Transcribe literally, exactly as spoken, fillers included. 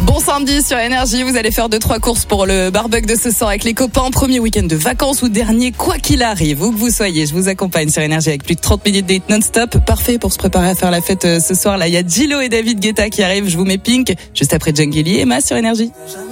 Bon samedi sur Énergie, vous allez faire deux trois courses pour le barbecue de ce soir avec les copains. Premier week-end de vacances ou dernier, quoi qu'il arrive, où que vous soyez, je vous accompagne sur Énergie avec plus de trente minutes de hit non-stop. Parfait pour se préparer à faire la fête ce soir. Là, il y a Gillo et David Guetta qui arrivent. Je vous mets Pink juste après Djangeli et Emma sur Énergie.